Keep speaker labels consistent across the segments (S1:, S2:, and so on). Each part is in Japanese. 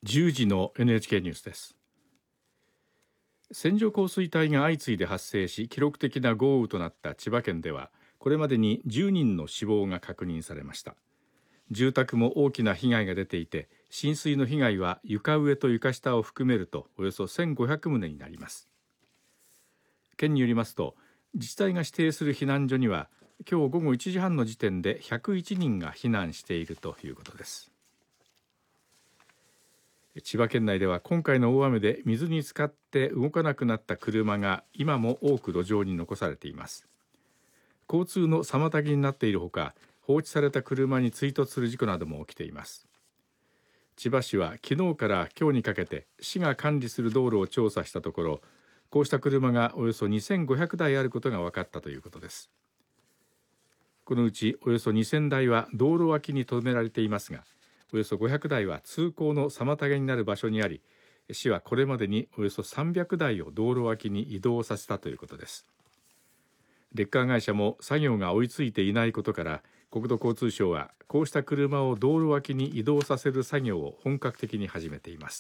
S1: 10時の NHK ニュースです。線状降水帯が相次いで発生し記録的な豪雨となった千葉県では、これまでに10人の死亡が確認されました。住宅も大きな被害が出ていて、浸水の被害は床上と床下を含めるとおよそ1500棟になります。県によりますと、自治体が指定する避難所には今日午後1時半の時点で101人が避難しているということです。千葉県内では今回の大雨で水に浸かって動かなくなった車が今も多く路上に残されています。交通の妨げになっているほか、放置された車に追突する事故なども起きています。千葉市は昨日から今日にかけて市が管理する道路を調査したところ、こうした車がおよそ2500台あることが分かったということです。このうちおよそ2000台は道路脇に止められていますが、およそ500台は通行の妨げになる場所にあり、市はこれまでにおよそ300台を道路脇に移動させたということです。レッカー会社も作業が追いついていないことから、国土交通省はこうした車を道路脇に移動させる作業を本格的に始めています。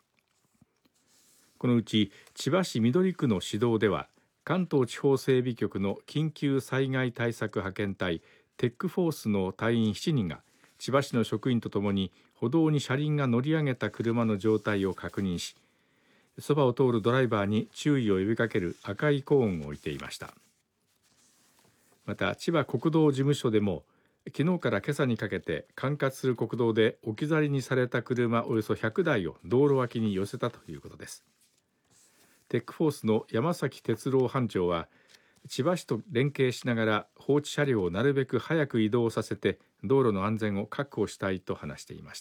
S1: このうち千葉市緑区の市道では、関東地方整備局の緊急災害対策派遣隊テックフォースの隊員7人が千葉市の職員とともに歩道に車輪が乗り上げた車の状態を確認し、そばを通るドライバーに注意を呼びかける赤いコーンを置いていました。また千葉国道事務所でも昨日から今朝にかけて管轄する国道で置き去りにされた車およそ100台を道路脇に寄せたということです。テックフォースの山崎哲郎班長は、千葉市と連携しながら放置車両をなるべく早く移動させて道路の安全を確保したいと話していました。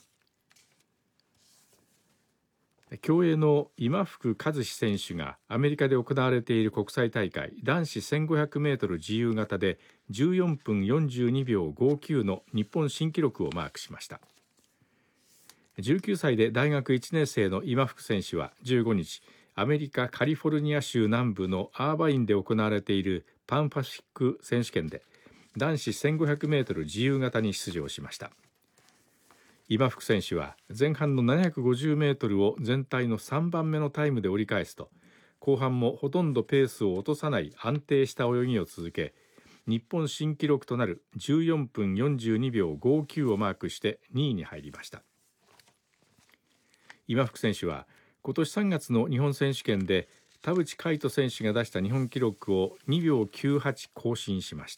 S1: 競泳の今福和志選手がアメリカで行われている国際大会男子1500メートル自由形で14分42秒59の日本新記録をマークしました。19歳で大学1年生の今福選手は15日、アメリカカリフォルニア州南部のアーバインで行われているパンパシフィック選手権で男子1500メートル自由形に出場しました。今福選手は前半の750メートルを全体の3番目のタイムで折り返すと、後半もほとんどペースを落とさない安定した泳ぎを続け、日本新記録となる14分42秒59をマークして2位に入りました。今福選手は今年3月の日本選手権で田淵海人選手が出した日本記録を2秒98更新しました。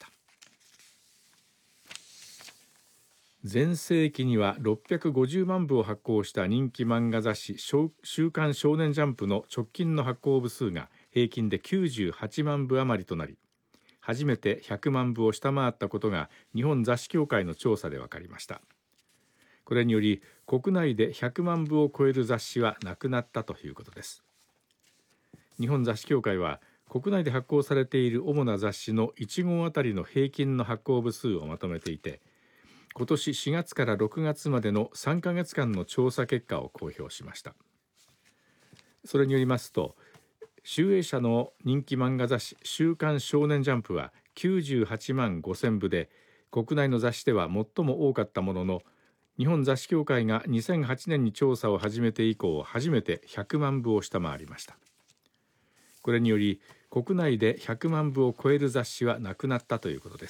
S1: 全盛期には650万部を発行した人気漫画雑誌週刊少年ジャンプの直近の発行部数が平均で98万部余りとなり、初めて100万部を下回ったことが日本雑誌協会の調査で分かりました。これにより国内で100万部を超える雑誌はなくなったということです。日本雑誌協会は国内で発行されている主な雑誌の1号あたりの平均の発行部数をまとめていて、今年4月から6月までの3ヶ月間の調査結果を公表しました。それによりますと、集英社の人気漫画雑誌週刊少年ジャンプは98万5000部で国内の雑誌では最も多かったものの、日本雑誌協会が2008年に調査を始めて以降初めて100万部を下回りました。これにより国内で100万部を超える雑誌はなくなったということです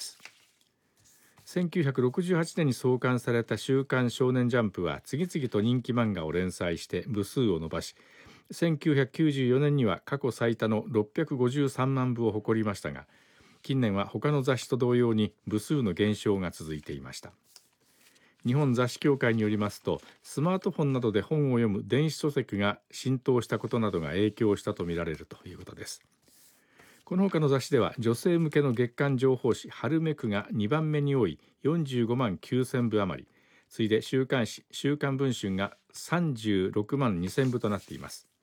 S1: 。1968年に創刊された週刊少年ジャンプは次々と人気漫画を連載して部数を伸ばし、1994年には過去最多の653万部を誇りましたが、近年は他の雑誌と同様に部数の減少が続いていました。日本雑誌協会によりますと、スマートフォンなどで本を読む電子書籍が浸透したことなどが影響したとみられるということです。この他の雑誌では女性向けの月刊情報誌春めくが2番目に多い45万9000部余り、次いで週刊誌週刊文春が36万2000部となっています。